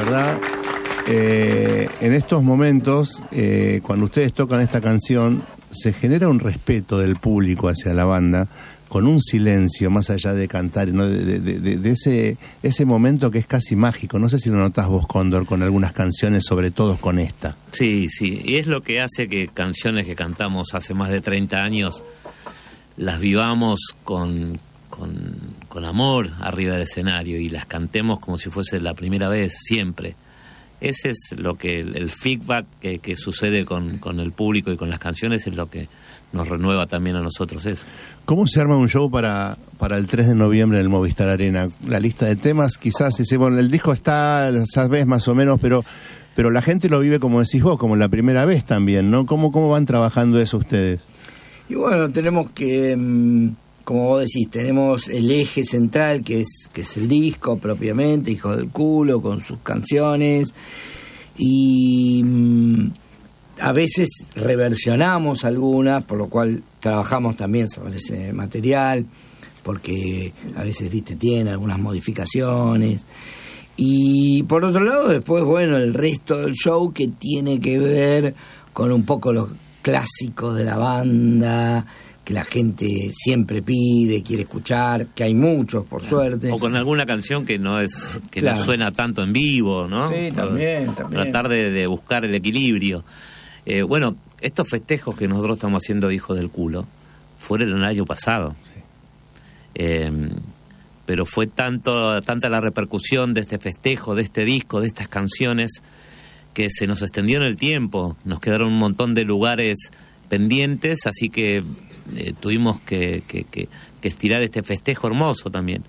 verdad, en estos momentos, cuando ustedes tocan esta canción, se genera un respeto del público hacia la banda, con un silencio, más allá de cantar, ¿no? de ese momento que es casi mágico. No sé si lo notás vos, Cóndor, con algunas canciones, sobre todo con esta. Sí, y es lo que hace que canciones que cantamos hace más de 30 años las vivamos con amor arriba del escenario y las cantemos como si fuese la primera vez, siempre. Ese es lo que el feedback que sucede con el público y con las canciones, es lo que nos renueva también a nosotros eso. ¿Cómo se arma un show para el 3 de noviembre en el Movistar Arena? La lista de temas, quizás, bueno, el disco está, sabes, más o menos, pero la gente lo vive, como decís vos, como la primera vez también, ¿no? ¿Cómo van trabajando eso ustedes? Y bueno, tenemos que, como vos decís, tenemos el eje central, que es el disco propiamente, Hijo del Culo, con sus canciones, y a veces reversionamos algunas, por lo cual trabajamos también sobre ese material, porque a veces, viste, tiene algunas modificaciones. Y por otro lado, después, bueno, el resto del show, que tiene que ver con un poco los clásicos de la banda, que la gente siempre pide, quiere escuchar, que hay muchos, por suerte. O con alguna canción que no es, que claro, no suena tanto en vivo, ¿no? Sí, también. Tratar de buscar el equilibrio. Bueno, estos festejos que nosotros estamos haciendo, Hijo del Culo, fueron el año pasado. Sí. Pero fue tanta la repercusión de este festejo, de este disco, de estas canciones, que se nos extendió en el tiempo. Nos quedaron un montón de lugares pendientes, así que tuvimos que estirar este festejo hermoso también,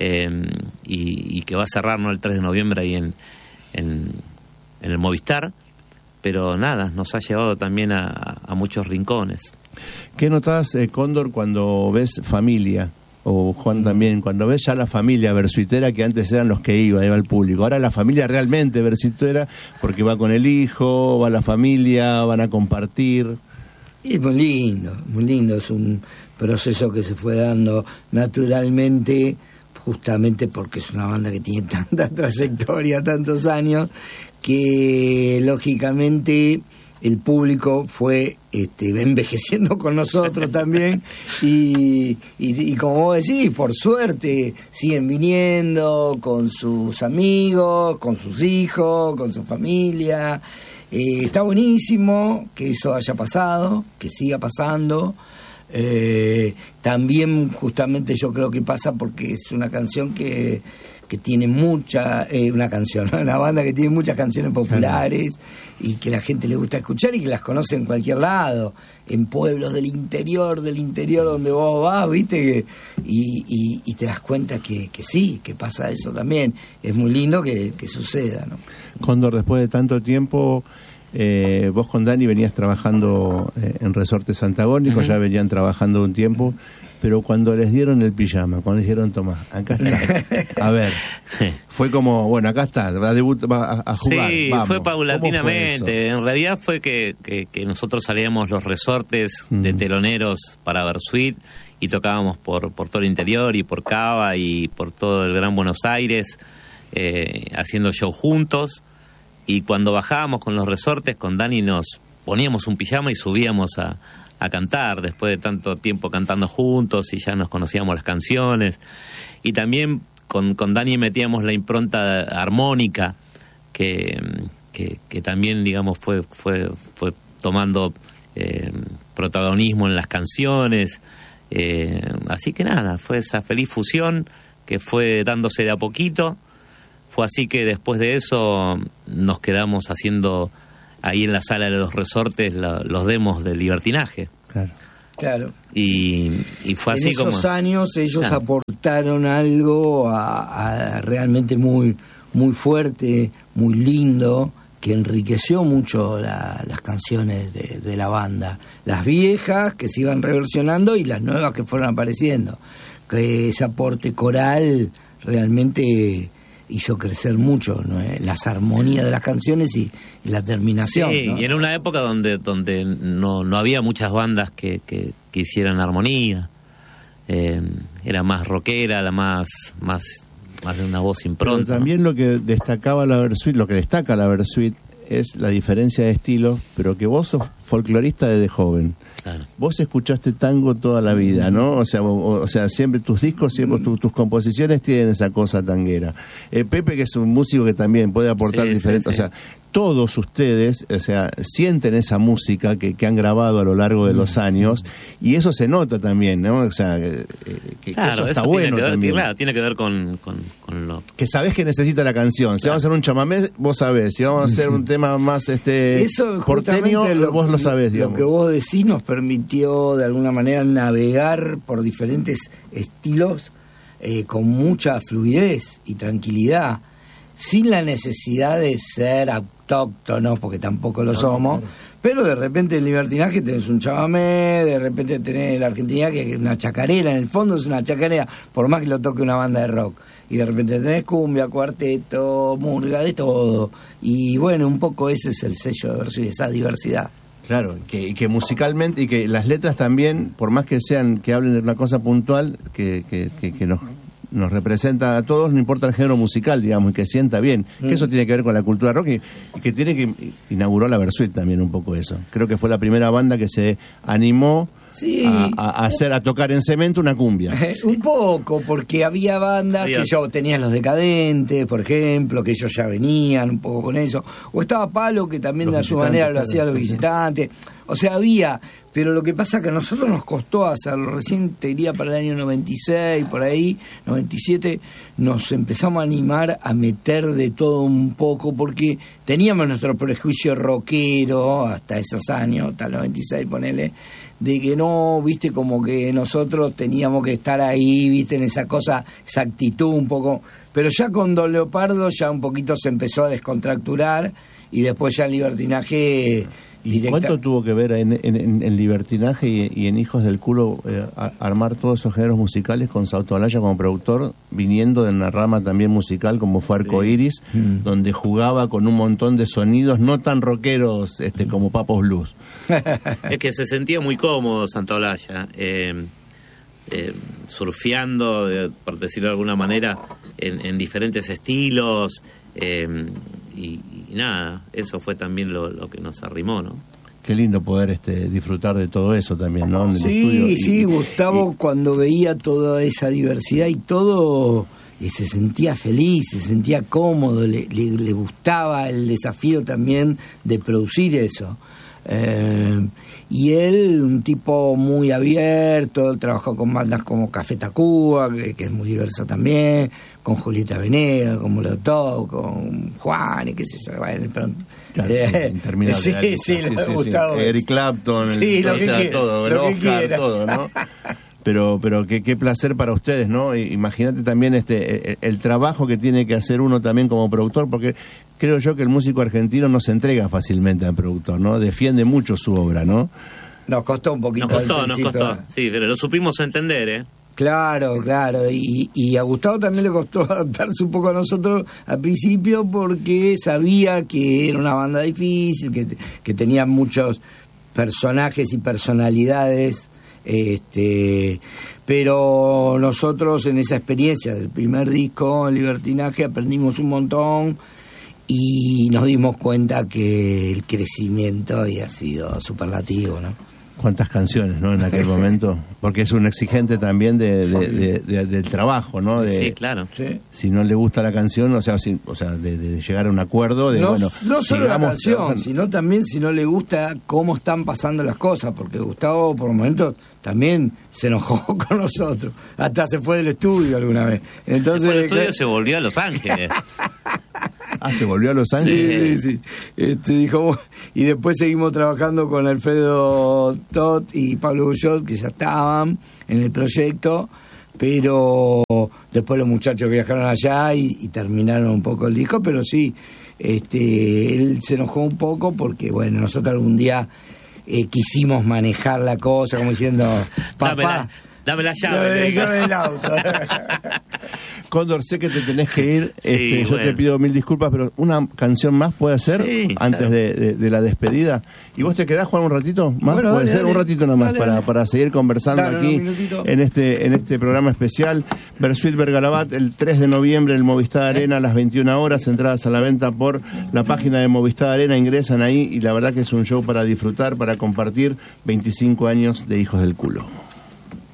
y que va a cerrarnos el 3 de noviembre ahí en el Movistar. Pero nada, nos ha llevado también a muchos rincones. ¿Qué notás, Cóndor, cuando ves Familia? O Juan también, cuando ves ya la familia versuitera, que antes eran los que iba el público. Ahora la familia realmente versuitera, porque va con el hijo, va la familia, van a compartir. Y es muy lindo. Es un proceso que se fue dando naturalmente, justamente porque es una banda que tiene tanta trayectoria, tantos años, que lógicamente el público fue envejeciendo con nosotros también, y como vos decís, por suerte siguen viniendo con sus amigos, con sus hijos, con su familia. Está buenísimo que eso haya pasado, que siga pasando. También justamente yo creo que pasa porque es una canción que tiene una banda que tiene muchas canciones populares, y que la gente le gusta escuchar y que las conoce en cualquier lado, en pueblos del interior donde vos vas, viste, y te das cuenta que sí, que pasa eso también. Es muy lindo que suceda, ¿no? Cóndor, después de tanto tiempo, vos con Dani venías trabajando en Resortes Antagónicos, ya venían trabajando un tiempo. Pero cuando les dieron el pijama, cuando les dijeron, toma, acá está, a ver, fue como, bueno, acá está, va a jugar. Sí, vamos. Fue paulatinamente. En realidad fue que nosotros salíamos los resortes de teloneros para Versuit, y tocábamos por todo el interior y por Cava y por todo el Gran Buenos Aires, haciendo show juntos. Y cuando bajábamos con los resortes, con Dani nos poníamos un pijama y subíamos a cantar, después de tanto tiempo cantando juntos, y ya nos conocíamos las canciones. Y también con Dani metíamos la impronta armónica que también, digamos, fue tomando protagonismo en las canciones. Así que nada, fue esa feliz fusión que fue dándose de a poquito. Fue así que después de eso nos quedamos haciendo ahí en la sala de los resortes los demos del Libertinaje. Claro. Y fue así como... En esos años ellos aportaron algo a realmente muy, muy fuerte, muy lindo, que enriqueció mucho las canciones de la banda. Las viejas que se iban reversionando y las nuevas que fueron apareciendo. Que ese aporte coral realmente hizo crecer mucho, ¿no? Las armonías de las canciones y la terminación. Sí, ¿no? Y en una época donde no había muchas bandas que hicieran armonía. Era más rockera, la más más de una voz impronta. Pero también lo que destacaba la Versuit, lo que destaca la Versuit es la diferencia de estilos, pero que vos sos folclorista desde joven. Claro. Vos escuchaste tango toda la vida, ¿no? O sea, siempre tus discos, siempre tus composiciones tienen esa cosa tanguera. Pepe, que es un músico que también puede aportar diferentes, sí. O sea, todos ustedes, o sea, sienten esa música que han grabado a lo largo de los años, y eso se nota también, ¿no? O sea, que claro, eso está bueno también. Claro, tiene que ver con lo... Que sabés que necesita la canción. Si vamos a hacer un chamamé, vos sabés. Si vamos a hacer un tema más eso porteño, vos lo sabés, digamos. Lo que vos decís nos permitió de alguna manera navegar por diferentes estilos con mucha fluidez y tranquilidad, sin la necesidad de ser autóctonos, porque tampoco lo somos, pero de repente en Libertinaje tenés un chamamé, de repente tenés la Argentina, que es una chacarera, en el fondo es una chacarera, por más que lo toque una banda de rock, y de repente tenés cumbia, cuarteto, murga, de todo, y bueno, un poco ese es el sello de Versuit, esa diversidad. Claro, que musicalmente, y que las letras también, por más que hablen de una cosa puntual, que nos representa a todos, no importa el género musical, digamos, y que sienta bien, que eso tiene que ver con la cultura rock, y que inauguró la Versuit también un poco eso. Creo que fue la primera banda que se animó a tocar en cemento una cumbia. Un poco, porque había bandas que yo tenía Los Decadentes, por ejemplo, que ellos ya venían un poco con eso, o estaba Palo, que también de su manera lo hacía Los Visitantes, o sea, había, pero lo que pasa es que a nosotros nos costó hacerlo. Recién te diría para el año 96, por ahí, 97, nos empezamos a animar a meter de todo un poco, porque teníamos nuestro prejuicio rockero hasta esos años, hasta el 96, ponele, de que no, viste, como que nosotros teníamos que estar ahí, viste, en esa cosa, esa actitud un poco, pero ya con Don Leopardo ya un poquito se empezó a descontracturar, y después ya el Libertinaje... ¿Y cuánto tuvo que ver en Libertinaje y en Hijos del Culo armar todos esos géneros musicales con Sautoalaya como productor, viniendo de una rama también musical como fue Arcoiris, donde jugaba con un montón de sonidos no tan rockeros como Papos Blues? Es que se sentía muy cómodo Sautoalaya, surfeando, por decirlo de alguna manera, en diferentes estilos, y nada, eso fue también lo que nos arrimó, ¿no? Qué lindo poder disfrutar de todo eso también, ¿no? En el sí, estudio. Gustavo cuando veía toda esa diversidad y todo, se sentía feliz, se sentía cómodo, le gustaba el desafío también de producir eso. Y él, un tipo muy abierto, trabajó con bandas como Café Tacuba, que es muy diversa también, con Julieta Venegas, con Molotov, con Juan, y qué sé yo, bueno, claro, interminable. Sí, Eric Clapton, todo, el Oscar, todo, ¿no? Pero qué placer para ustedes, ¿no? Imagínate también el trabajo que tiene que hacer uno también como productor, porque creo yo que el músico argentino no se entrega fácilmente al productor, ¿no? Defiende mucho su obra, ¿no? Nos costó un poquito. Nos costó. Sí, pero lo supimos entender, ¿eh? Claro. Y a Gustavo también le costó adaptarse un poco a nosotros al principio, porque sabía que era una banda difícil, que tenía muchos personajes y personalidades, pero nosotros en esa experiencia del primer disco, el Libertinaje, aprendimos un montón y nos dimos cuenta que el crecimiento había sido superlativo, ¿no? Cuántas canciones, ¿no? En aquel momento, porque es un exigente también del trabajo, ¿no? Sí, claro. Sí. Si no le gusta la canción, o sea, de llegar a un acuerdo, no solo la canción, sino también si no le gusta cómo están pasando las cosas, porque Gustavo por momentos también se enojó con nosotros, hasta se fue del estudio alguna vez. Entonces, se fue del estudio, se volvió a Los Ángeles. ¿Se volvió a Los Ángeles? Sí. Dijo, y después seguimos trabajando con Alfredo Tot y Pablo Bullot, que ya estaban en el proyecto, pero después los muchachos viajaron allá y terminaron un poco el disco, pero sí, él se enojó un poco porque, bueno, nosotros algún día quisimos manejar la cosa, como diciendo, papá... Dame la llave. Déjame el auto. Cóndor, sé que te tenés que ir, Sí, yo te pido mil disculpas, pero una canción más puede ser antes de la despedida. ¿Y vos te quedás, Juan, un ratito más? Bueno, puede dale, ser dale. un ratito nomás Dale. para seguir conversando aquí en este programa especial. Versuit Vergarabat, el 3 de noviembre, el Movistar Arena a las 21 horas, entradas a la venta por la página de Movistar Arena, ingresan ahí y la verdad que es un show para disfrutar, para compartir 25 años de Hijos del Culo.